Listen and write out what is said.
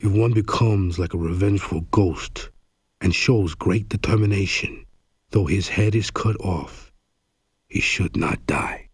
If one becomes like a revengeful ghost and shows great determination, though his head is cut off, he should not die.